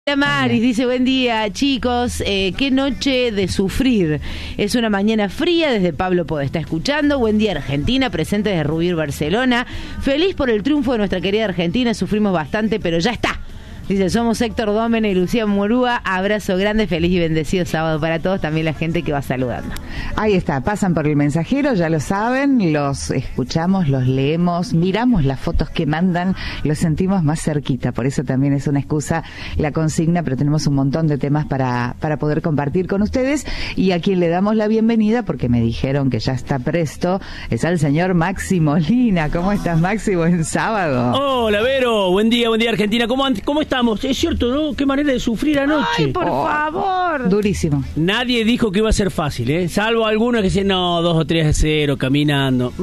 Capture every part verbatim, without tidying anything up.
Maris dice, buen día chicos, eh, qué noche de sufrir, es una mañana fría, desde Pablo Podestá escuchando, buen día Argentina, presente desde Rubir, Barcelona, feliz por el triunfo de nuestra querida Argentina, sufrimos bastante pero ya está. Dice, somos Héctor Dómena y Lucía Morúa, abrazo grande, feliz y bendecido sábado para todos, también la gente que va saludando. Ahí está, pasan por el mensajero, ya lo saben, los escuchamos, los leemos, miramos las fotos que mandan, los sentimos más cerquita, por eso también es una excusa la consigna, pero tenemos un montón de temas para, para poder compartir con ustedes, y a quien le damos la bienvenida, porque me dijeron que ya está presto, es al señor Maxi Molina. ¿Cómo estás, Maxi? Buen sábado. Hola, Vero, buen día, buen día Argentina, ¿cómo, cómo estamos? Es cierto, ¿no? Qué manera de sufrir anoche. Ay, por oh, favor. Durísimo. Nadie dijo que iba a ser fácil, ¿eh? Salvo algunos que dicen, no, dos o tres a cero, caminando.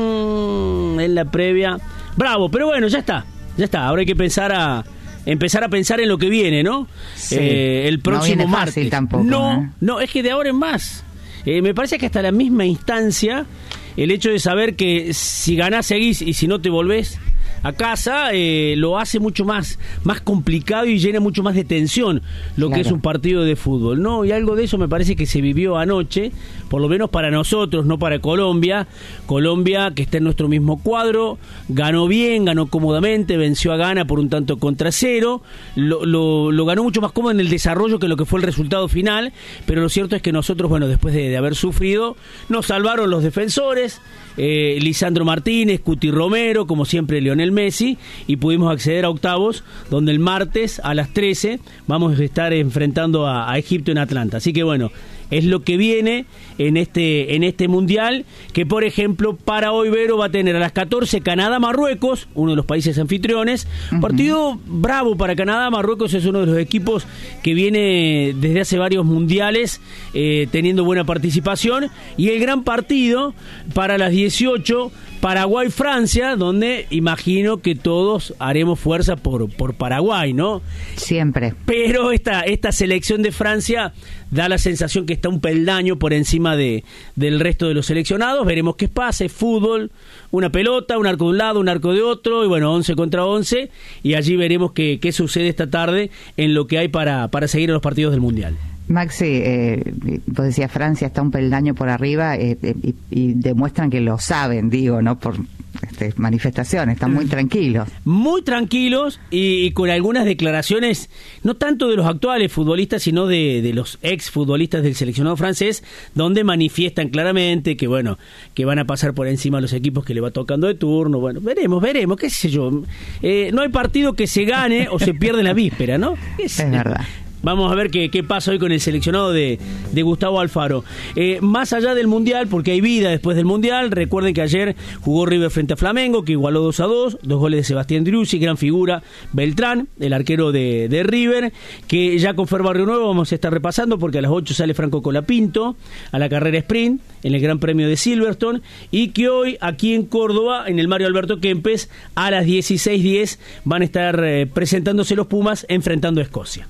Mm, en la previa. Bravo, pero bueno, ya está. Ya está. Ahora hay que pensar a... empezar a pensar en lo que viene, ¿no? Sí. Eh, el próximo no martes. Fácil tampoco, no, ¿eh? no, es que de ahora en más. Eh, me parece que hasta la misma instancia, el hecho de saber que si ganás seguís y si no te volvés a casa, eh, lo hace mucho más, más complicado y llena mucho más de tensión lo claro. que es un partido de fútbol, ¿no? Y algo de eso me parece que se vivió anoche, por lo menos para nosotros, no para Colombia. Colombia, que está en nuestro mismo cuadro, ganó bien, ganó cómodamente, venció a Ghana por un tanto contra cero, lo, lo, lo ganó mucho más cómodo en el desarrollo que lo que fue el resultado final, pero lo cierto es que nosotros, bueno, después de, de haber sufrido, nos salvaron los defensores, eh, Lisandro Martínez, Cuti Romero, como siempre Lionel Messi, y pudimos acceder a octavos, donde el martes a las trece vamos a estar enfrentando a, a Egipto en Atlanta. Así que bueno, es lo que viene en este en este mundial, que por ejemplo para hoy, Vero, va a tener a las catorce Canadá-Marruecos, uno de los países anfitriones, uh-huh. partido bravo para Canadá. Marruecos es uno de los equipos que viene desde hace varios mundiales eh, teniendo buena participación, y el gran partido para las dieciocho Paraguay-Francia, donde imagino que todos haremos fuerza por, por Paraguay, ¿no? Siempre. Pero esta, esta selección de Francia da la sensación que está un peldaño por encima de, del resto de los seleccionados. Veremos qué pasa, es fútbol, una pelota, un arco de un lado, un arco de otro, y bueno, once contra once, y allí veremos qué, qué sucede esta tarde en lo que hay para, para seguir en los partidos del Mundial. Maxi, eh, vos decías Francia está un peldaño por arriba, eh, eh, y, y demuestran que lo saben, digo, ¿no? Por este, manifestaciones, están muy tranquilos. Muy tranquilos y, y con algunas declaraciones, no tanto de los actuales futbolistas, sino de, de los ex futbolistas del seleccionado francés, donde manifiestan claramente que, bueno, que van a pasar por encima a los equipos que le va tocando de turno. Bueno, veremos, veremos, qué sé yo. Eh, no hay partido que se gane o se pierde en la víspera, ¿no? Es, es verdad. Vamos a ver qué, qué pasa hoy con el seleccionado de, de Gustavo Alfaro. Eh, más allá del Mundial, porque hay vida después del Mundial, recuerden que ayer jugó River frente a Flamengo, que igualó dos a dos, dos goles de Sebastián Driussi, gran figura Beltrán, el arquero de, de River, que ya con Fer Barrio Nuevo vamos a estar repasando, porque a las ocho sale Franco Colapinto a la carrera sprint en el Gran Premio de Silverstone, y que hoy aquí en Córdoba, en el Mario Alberto Kempes, a las dieciséis diez van a estar eh, presentándose los Pumas enfrentando a Escocia.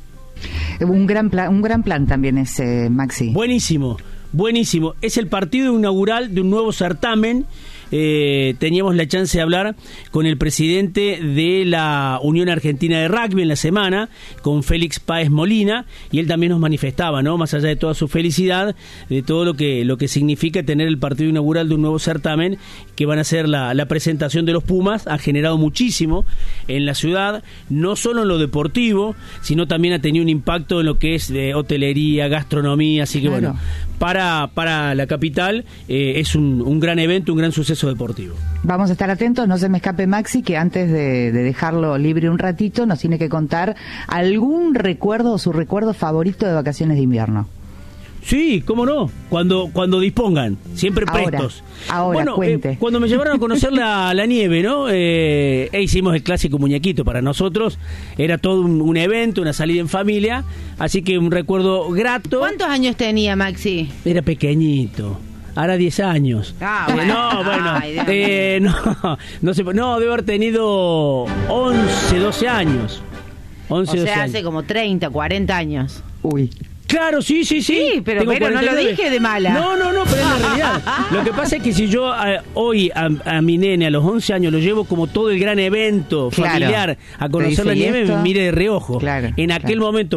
Un gran plan, un gran plan también es, eh, Maxi. Buenísimo, buenísimo. Es el partido inaugural de un nuevo certamen. Eh, teníamos la chance de hablar con el presidente de la Unión Argentina de Rugby en la semana, con Félix Páez Molina, y él también nos manifestaba, ¿no? Más allá de toda su felicidad, de todo lo que lo que significa tener el partido inaugural de un nuevo certamen, que van a ser la, la presentación de los Pumas. Ha generado muchísimo en la ciudad, no solo en lo deportivo, sino también ha tenido un impacto en lo que es de hotelería, gastronomía, así que claro. bueno, para, para la capital eh, es un, un gran evento, un gran suceso deportivo. Vamos a estar atentos, no se me escape Maxi, que antes de, de dejarlo libre un ratito nos tiene que contar algún recuerdo o su recuerdo favorito de vacaciones de invierno. Sí, cómo no, cuando cuando dispongan, siempre prestos. Ahora, ahora bueno, cuente. Eh, cuando me llevaron a conocer la, la nieve, ¿no? Eh, e hicimos el clásico muñequito para nosotros, era todo un, un evento, una salida en familia, así que un recuerdo grato. ¿Cuántos años tenía Maxi? Era pequeñito. Ahora diez años. Ah, bueno. No, bueno. Ay, eh, no, no, sé, no, debe haber tenido once, doce años. once, o sea, doce hace años. como treinta, cuarenta años. Uy. Claro, sí, sí, sí. Sí, pero, Tengo pero no lo cuarenta y nueve. dije de mala. No, no, no, pero es la realidad. Lo que pasa es que si yo eh, hoy a, a mi nene a los once años lo llevo como todo el gran evento Claro. familiar a Te conocer dice, la ¿y nieve, esto? me mire de reojo. Claro, En aquel claro. momento